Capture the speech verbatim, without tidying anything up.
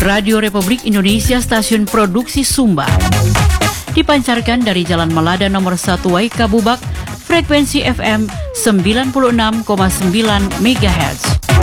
Radio Republik Indonesia Stasiun Produksi Sumba. Dipancarkan dari Jalan Malada nomor satu Waikabubak, frekuensi F M sembilan puluh enam koma sembilan megahertz.